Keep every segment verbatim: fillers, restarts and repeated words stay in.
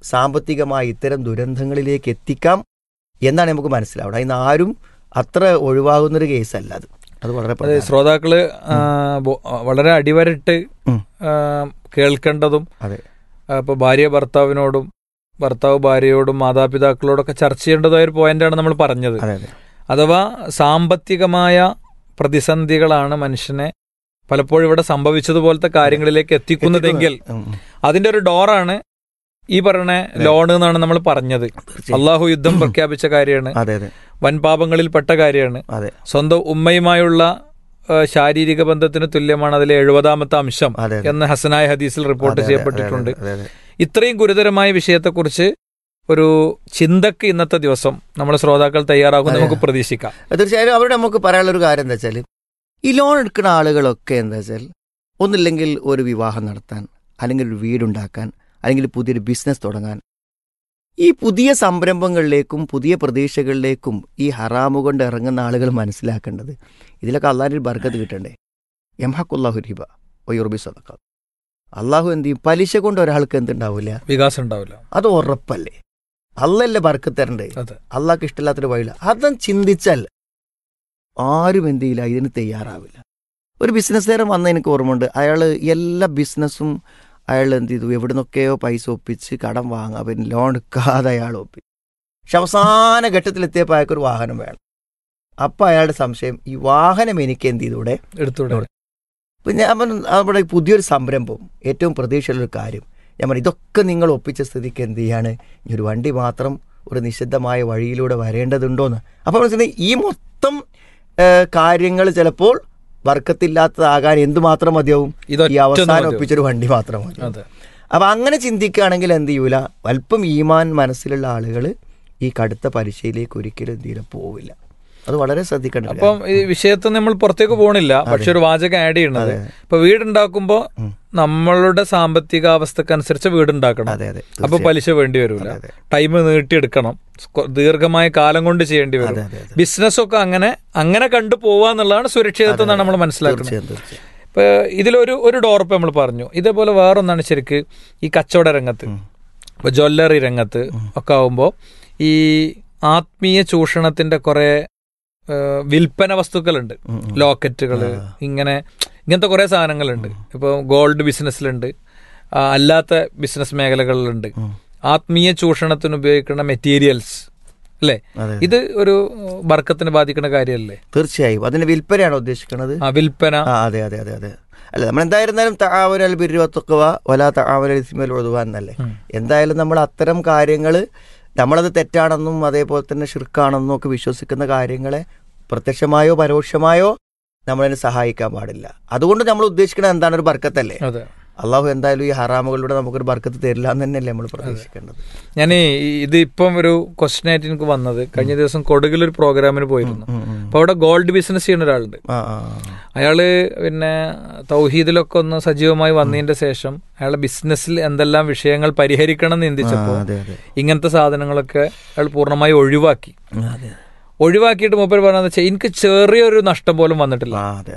സാമ്പത്തികമായ ഇത്തരം ദുരന്തങ്ങളിലേക്ക് എത്തിക്കാം എന്നാണ് നമുക്ക് മനസ്സിലാവുന്നത്. അതിന് ആരും അത്ര ഒഴിവാകുന്നൊരു കേസല്ല അത്. അത് വളരെ ശ്രോതാക്കള് വളരെ അടിവരട്ട് കേൾക്കേണ്ടതും, ഇപ്പോൾ ഭാര്യ ഭർത്താവിനോടും ഭർത്താവ് ഭാര്യയോടും മാതാപിതാക്കളോടൊക്കെ ചർച്ച ചെയ്യേണ്ടതായ ഒരു പോയിന്റാണ് നമ്മൾ പറഞ്ഞത്. അഥവാ സാമ്പത്തികമായ പ്രതിസന്ധികളാണ് മനുഷ്യനെ പലപ്പോഴും ഇവിടെ സംഭവിച്ചതുപോലത്തെ കാര്യങ്ങളിലേക്ക് എത്തിക്കുന്നതെങ്കിൽ അതിന്റെ ഒരു ഡോറാണ് ഈ പറഞ്ഞ ലോൺ എന്നാണ് നമ്മൾ പറഞ്ഞത്. അള്ളാഹു യുദ്ധം പ്രഖ്യാപിച്ച കാര്യമാണ്, വൻപാപങ്ങളിൽ പെട്ട കാര്യമാണ്. സ്വന്തം ഉമ്മയുമായുള്ള ശാരീരിക ബന്ധത്തിന് തുല്യമാണ് അതിലെ എഴുപതാമത്തെ അംശം എന്ന് ഹസനായ ഹദീസിൽ റിപ്പോർട്ട് ചെയ്യപ്പെട്ടിട്ടുണ്ട്. ഇത്രയും ഗുരുതരമായ വിഷയത്തെക്കുറിച്ച് ഒരു ചിന്തക്ക് ഇന്നത്തെ ദിവസം നമ്മളെ ശ്രോതാക്കൾ തയ്യാറാകും നമുക്ക് പ്രതീക്ഷിക്കാം. തീർച്ചയായും അവിടെ നമുക്ക് പറയാനുള്ള ഒരു കാര്യം എന്താ വെച്ചാൽ, ഈ ലോൺ എടുക്കുന്ന ആളുകളൊക്കെ എന്താ വെച്ചാൽ ഒന്നില്ലെങ്കിൽ ഒരു വിവാഹം നടത്താൻ, അല്ലെങ്കിൽ ഒരു വീടുണ്ടാക്കാൻ, അല്ലെങ്കിൽ പുതിയൊരു ബിസിനസ് തുടങ്ങാൻ, ഈ പുതിയ സംരംഭങ്ങളിലേക്കും പുതിയ പ്രതീക്ഷകളിലേക്കും ഈ ഹറാമു കൊണ്ട് ഇറങ്ങുന്ന ആളുകൾ മനസ്സിലാക്കേണ്ടത് ഇതിലൊക്കെ അള്ളാഹിന്റെ ഒരു ബർക്കത്ത് കിട്ടണ്ടേ. യംഹഖുല്ലാഹു റിബ വയുർബി സദഖ. അള്ളാഹു എന്ത് ചെയ്യും? പലിശ കൊണ്ട് ഒരാൾക്ക് എന്തുണ്ടാവില്ല, വികാസം ഉണ്ടാവില്ല. അത് ഉറപ്പല്ലേ. അള്ളല്ലേ ബർക്കത്ത് തരണ്ടേ, അള്ളാഹ്ക്ക് ഇഷ്ടമില്ലാത്തൊരു വഴിയില്ല. അതും ചിന്തിച്ചാൽ ആരും എന്ത് ചെയ്യില്ല, ഇതിന് തയ്യാറാവില്ല. ഒരു ബിസിനസ്സുകാരൻ വന്ന എനിക്ക് ഓർമ്മയുണ്ട്, അയാൾ എല്ലാ ബിസിനസ്സും അയാൾ എന്ത് ചെയ്തു, എവിടെ നിന്നൊക്കെയോ പൈസ ഒപ്പിച്ച് കടം വാങ്ങാൻ, പിന്നെ ലോൺ എടുക്കാതെ അയാൾ ഒപ്പിച്ചു. പക്ഷെ അവസാന ഘട്ടത്തിലെത്തിയപ്പോൾ അയാൾക്കൊരു വാഹനം വേണം. അപ്പം അയാളുടെ സംശയം, ഈ വാഹനം എനിക്ക് എന്ത് ചെയ്തൂടെ, എടുത്തൂടെ. അപ്പം ഞാൻ അവിടെ പുതിയൊരു സംരംഭം, ഏറ്റവും പ്രതീക്ഷയുള്ളൊരു കാര്യം, ഞാൻ പറഞ്ഞു ഇതൊക്കെ നിങ്ങൾ ഒപ്പിച്ച സ്ഥിതിക്ക് എന്ത് ചെയ്യാണ്, ഈ ഒരു വണ്ടി മാത്രം ഒരു നിഷിദ്ധമായ വഴിയിലൂടെ വരേണ്ടതുണ്ടോയെന്ന്. അപ്പോൾ മനസ്സിലായി ഈ മൊത്തം കാര്യങ്ങൾ ചിലപ്പോൾ ബർക്കത്തില്ലാത്തതാകാൻ എന്തുമാത്രം മതിയാവും, ഈ അവസാനം ഒപ്പിച്ചൊരു വണ്ടി മാത്രം മതി. അപ്പം അങ്ങനെ ചിന്തിക്കുകയാണെങ്കിൽ എന്ത് ചെയ്യൂല, അല്പം ഈമാൻ മനസ്സിലുള്ള ആളുകൾ ഈ കടുത്ത പരീക്ഷയിലേക്ക് ഒരിക്കലും എന്ത് ചെയ്യില്ല, പോവില്ല. അത് വളരെ ശ്രദ്ധിക്കണം. അപ്പം ഈ വിഷയത്തിൽ നമ്മൾ പുറത്തേക്ക് പോകണില്ല, പക്ഷെ ഒരു വാചകം ആഡ് ചെയ്യണത്, ഇപ്പൊ വീടുണ്ടാക്കുമ്പോ നമ്മളുടെ സാമ്പത്തിക അവസ്ഥക്കനുസരിച്ച് വീടുണ്ടാക്കണം. അപ്പൊ പലിശ വേണ്ടി വരില്ല, ടൈം നീട്ടിയെടുക്കണം, ദീർഘമായ കാലം കൊണ്ട് ചെയ്യേണ്ടി വരും. ബിസിനസ്സൊക്കെ അങ്ങനെ അങ്ങനെ കണ്ടു പോവാന്നുള്ളതാണ് സുരക്ഷിതത്വം എന്നാണ് നമ്മൾ മനസ്സിലാക്കുന്നത്. ഇപ്പൊ ഇതിലൊരു ഒരു ഡോർപ്പ് നമ്മൾ പറഞ്ഞു. ഇതേപോലെ വേറൊന്നാണ് ശരിക്ക് ഈ കച്ചവട രംഗത്ത്, ഇപ്പൊ ജ്വല്ലറി രംഗത്ത് ഒക്കെ ആവുമ്പോൾ ഈ ആത്മീയ ചൂഷണത്തിന്റെ കുറെ വിൽപ്പന വസ്തുക്കളുണ്ട്, ലോക്കറ്റുകള്, ഇങ്ങനെ ഇങ്ങനത്തെ കുറെ സാധനങ്ങളുണ്ട്. ഇപ്പോൾ ഗോൾഡ് ബിസിനസ്സിലുണ്ട്, അല്ലാത്ത ബിസിനസ് മേഖലകളിലുണ്ട്. ആത്മീയ ചൂഷണത്തിന് ഉപയോഗിക്കുന്ന മെറ്റീരിയൽസ് അല്ലേ, ഇത് ഒരു ബർക്കത്തിന് ബാധിക്കുന്ന കാര്യമല്ലേ? തീർച്ചയായും. അതിന്റെ വിൽപ്പനയാണോ ഉദ്ദേശിക്കുന്നത്? ആ വിൽപ്പന. അതെ അതെ അതെ അതെ അല്ല, നമ്മൾ എന്തായിരുന്നാലും തആവനൽ ബിർരി വത്തഖ്വ വലാ തആവനൽ ഇസ്മി വൽ ഉദ്വാൻ എന്നല്ലേ. എന്തായാലും നമ്മൾ അത്തരം കാര്യങ്ങൾ, നമ്മളത് തെറ്റാണെന്നും അതേപോലെ തന്നെ ഷിർക്കാണെന്നും ഒക്കെ വിശ്വസിക്കുന്ന കാര്യങ്ങളെ പ്രത്യക്ഷമായോ പരോക്ഷമായോ നമ്മളതിനെ സഹായിക്കാൻ പാടില്ല. അതുകൊണ്ട് നമ്മൾ ഉദ്ദേശിക്കുന്നത് എന്താണ്, ഒരു ബർക്കത്തല്ലേ. അള്ളാഹു എന്തായാലും ഈ ഹറാമുകളിലൂടെ നമുക്കൊരു ബർക്കത്ത് തരില്ല എന്ന് തന്നെയല്ലേ നമ്മൾ പ്രതീക്ഷിക്കേണ്ടത്. ഞാൻ ഇത് ഇപ്പം ഒരു ക്വസ്റ്റ്യൻ ആയിട്ട് എനിക്ക് വന്നത്, കഴിഞ്ഞ ദിവസം കൊടുകിലൊരു പ്രോഗ്രാമിന് പോയിരുന്നു. അപ്പൊ അവിടെ ഗോൾഡ് ബിസിനസ് ചെയ്യുന്ന ഒരാളുണ്ട്. അയാള് പിന്നെ തൗഹീദിലൊക്കെ ഒന്ന് സജീവമായി വന്നതിന്റെ ശേഷം അയാളുടെ ബിസിനസ്സിൽ എന്തെല്ലാം വിഷയങ്ങൾ പരിഹരിക്കണം എന്ന് ചിന്തിച്ചപ്പോൾ ഇങ്ങനത്തെ സാധനങ്ങളൊക്കെ അയാൾ പൂർണ്ണമായി ഒഴിവാക്കി. ഒഴിവാക്കിയിട്ട് മൂപ്പർ പറഞ്ഞതെന്ന് വെച്ചാൽ, എനിക്ക് ചെറിയൊരു നഷ്ടം പോലും വന്നിട്ടില്ല,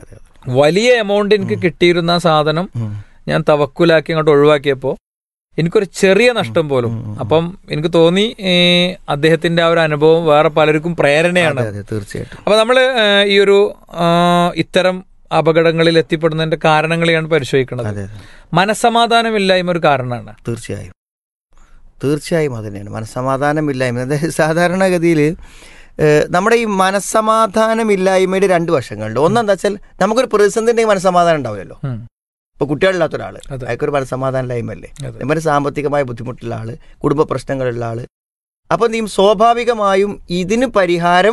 വലിയ എമൗണ്ട് എനിക്ക് കിട്ടിയിരുന്ന സാധനം ഞാൻ തവക്കുലാക്കി അങ്ങോട്ട് ഒഴിവാക്കിയപ്പോൾ എനിക്കൊരു ചെറിയ നഷ്ടം പോലും. അപ്പം എനിക്ക് തോന്നി അദ്ദേഹത്തിന്റെ ആ ഒരു അനുഭവം വേറെ പലർക്കും പ്രേരണയാണ്. തീർച്ചയായിട്ടും. അപ്പൊ നമ്മള് ഈ ഒരു ഇത്തരം അപകടങ്ങളിൽ എത്തിപ്പെടുന്നതിന്റെ കാരണങ്ങളെയാണ് പരിശോധിക്കുന്നത്. മനസ്സമാധാനമില്ലായ്മ ഒരു കാരണമാണ്. തീർച്ചയായും തീർച്ചയായും അത് തന്നെയാണ് മനസ്സമാധാനമില്ലായ്മ. അതായത് സാധാരണഗതിയിൽ നമ്മുടെ ഈ മനസ്സമാധാനമില്ലായ്മയുടെ രണ്ട് വശങ്ങളുണ്ട്. ഒന്നെന്താ വെച്ചാൽ, നമുക്കൊരു പ്രതിസന്ധി ഉണ്ടെങ്കിൽ മനസ്സമാധാനം ഉണ്ടാവില്ലല്ലോ. ഇപ്പോൾ കുട്ടികളില്ലാത്ത ഒരാൾ, അയാൾക്കൊരു മനസ്സമാധാനമില്ലായ്മല്ലേ. നമ്മുടെ സാമ്പത്തികമായ ബുദ്ധിമുട്ടുള്ള ആള്, കുടുംബ പ്രശ്നങ്ങളുള്ള ആള്. അപ്പം നീ സ്വാഭാവികമായും ഇതിന് പരിഹാരം,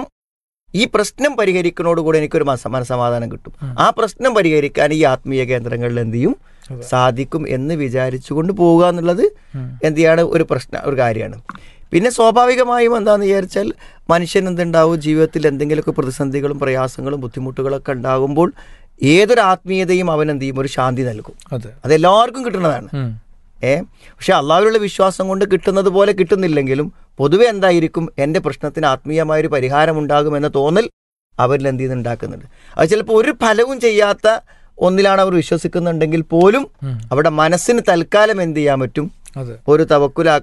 ഈ പ്രശ്നം പരിഹരിക്കുന്നതോടുകൂടി എനിക്കൊരു മനസ്സമാധാനം കിട്ടും. ആ പ്രശ്നം പരിഹരിക്കാൻ ഈ ആത്മീയ കേന്ദ്രങ്ങളിൽ എന്ത് ചെയ്യും, സാധിക്കും എന്ന് വിചാരിച്ചുകൊണ്ട് പോവുക എന്നുള്ളത് എന്ത് ചെയ്യാണ്, ഒരു പ്രശ്ന ഒരു കാര്യമാണ്. പിന്നെ സ്വാഭാവികമായും എന്താണെന്ന് വിചാരിച്ചാൽ, മനുഷ്യൻ എന്തുണ്ടാവും, ജീവിതത്തിൽ എന്തെങ്കിലുമൊക്കെ പ്രതിസന്ധികളും പ്രയാസങ്ങളും ബുദ്ധിമുട്ടുകളൊക്കെ ഉണ്ടാകുമ്പോൾ ഏതൊരു ആത്മീയതയും അവൻ എന്ത് ചെയ്യും, ഒരു ശാന്തി നൽകും. അതെല്ലാവർക്കും കിട്ടുന്നതാണ്. ഏ പക്ഷെ അള്ളാഹുവിലുള്ള വിശ്വാസം കൊണ്ട് കിട്ടുന്നത് പോലെ കിട്ടുന്നില്ലെങ്കിലും പൊതുവെ എന്തായിരിക്കും, എൻ്റെ പ്രശ്നത്തിന് ആത്മീയമായൊരു പരിഹാരം ഉണ്ടാകുമെന്ന തോന്നൽ അവരിൽ എന്ത് ചെയ്യുന്ന ഉണ്ടാക്കുന്നുണ്ട്. അത് ചിലപ്പോൾ ഒരു ഫലവും ചെയ്യാത്ത ഒന്നിലാണ് അവർ വിശ്വസിക്കുന്നുണ്ടെങ്കിൽ പോലും അവിടെ മനസ്സിന് തൽക്കാലം എന്ത് ചെയ്യാൻ പറ്റും, ഒരു തവക്കുലാ